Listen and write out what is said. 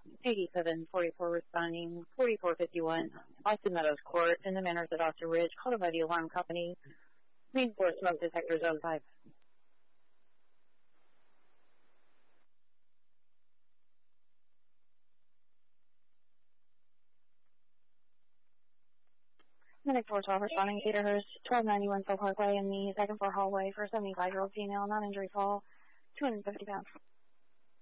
8744 responding, 4451, Austin Meadows Court, in the Manors at Austin Ridge, called by the alarm company. Reinforced smoke detector zone 5. Medic 412 responding, Cedarhurst, 1291 Soul Parkway in the second floor hallway for a 75-year-old female, non-injury fall, 250 pounds.